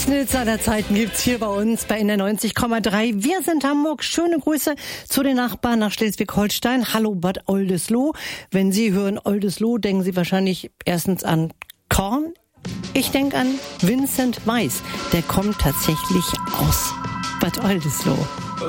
Schnitz aller Zeiten gibt's hier bei uns bei NDR 90,3. Wir sind Hamburg. Schöne Grüße zu den Nachbarn nach Schleswig-Holstein. Hallo Bad Oldesloe. Wenn Sie hören Oldesloe, denken Sie wahrscheinlich erstens an Korn. Ich denke an Vincent Weiss. Der kommt tatsächlich aus Bad Oldesloe.